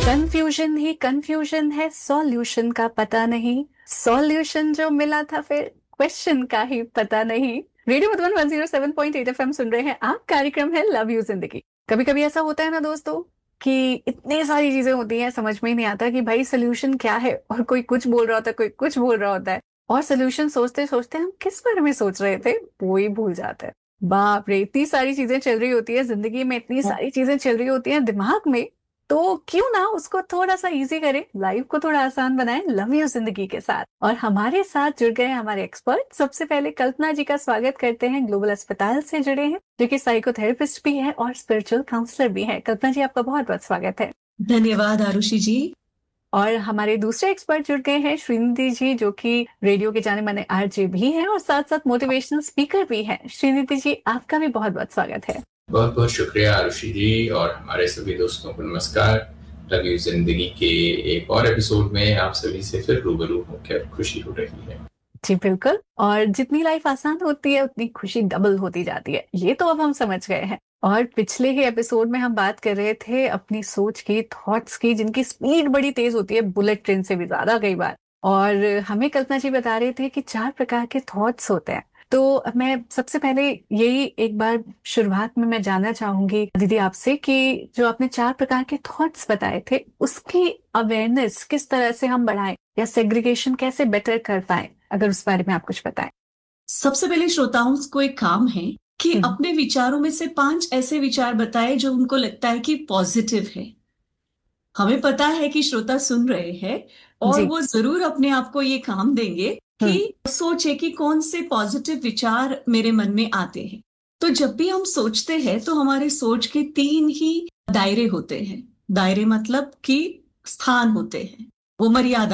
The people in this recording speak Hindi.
कंफ्यूजन ही कंफ्यूजन है, सॉल्यूशन का पता नहीं। सॉल्यूशन जो मिला था फिर क्वेश्चन का ही पता नहीं। रेडियो मधुबन 107.8 एफएम सुन रहे हैं आप। कार्यक्रम है लव यू जिंदगी। कभी कभी ऐसा होता है ना दोस्तों कि इतनी सारी चीजें होती हैं, समझ में ही नहीं आता कि भाई सोल्यूशन क्या है। और कोई कुछ बोल रहा होता है, कोई कुछ बोल रहा होता है, और सोल्यूशन सोचते सोचते हम किस बारे में सोच रहे थे वो ही भूल जाते हैं। बाप रे, इतनी सारी चीजें चल रही होती है जिंदगी में, इतनी सारी चीजें चल रही होती हैं दिमाग में। तो क्यों ना उसको थोड़ा सा इजी करें, लाइफ को थोड़ा आसान बनाएं लव यू जिंदगी के साथ। और हमारे साथ जुड़ गए हैं हमारे एक्सपर्ट। सबसे पहले कल्पना जी का स्वागत करते हैं, ग्लोबल अस्पताल से जुड़े हैं, जो कि साइकोथेरेपिस्ट भी है और स्पिरिचुअल काउंसलर भी है। कल्पना जी, आपका बहुत बहुत स्वागत है। धन्यवाद आरुषि जी। और हमारे दूसरे एक्सपर्ट जुड़ गए हैं, श्रीनिधि जी, जो कि रेडियो के जाने माने आरजे भी हैं और साथ साथ मोटिवेशनल स्पीकर भी हैं। श्रीनिधि जी, आपका भी बहुत बहुत स्वागत है। बहुत बहुत शुक्रिया आरुषि जी, और हमारे सभी दोस्तों को नमस्कार। लव यू जिंदगी के एक और एपिसोड में आप सभी से फिर रूबरू होकर खुशी हो रही है। जी बिल्कुल। और जितनी लाइफ आसान होती है उतनी खुशी डबल होती जाती है, ये तो अब हम समझ गए हैं। और पिछले ही एपिसोड में हम बात कर रहे थे अपनी सोच की, थॉट्स की, जिनकी स्पीड बड़ी तेज होती है, बुलेट ट्रेन से भी ज्यादा कई बार। और हमें कल्पना जी बता रहे थे कि 4 प्रकार के थॉट्स होते हैं। तो मैं सबसे पहले यही एक बार शुरुआत में मैं जानना चाहूंगी दीदी आपसे कि जो आपने 4 प्रकार के थॉट्स बताए थे, उसकी अवेयरनेस किस तरह से हम बढ़ाएं या सेग्रीगेशन कैसे बेटर कर पाए, अगर उस बारे में आप कुछ बताएं। सबसे पहले श्रोताओं को एक काम है कि हम्म। अपने विचारों में से 5 ऐसे विचार बताए जो उनको लगता है कि पॉजिटिव है। हमें पता है कि श्रोता सुन रहे हैं और जी। वो जरूर अपने आप को ये काम देंगे कि हम्म। सोचे कि कौन से पॉजिटिव विचार मेरे मन में आते हैं। तो जब भी हम सोचते हैं तो हमारे सोच के 3 ही दायरे होते हैं। दायरे मतलब कि स्थान होते हैं, वो मर्यादा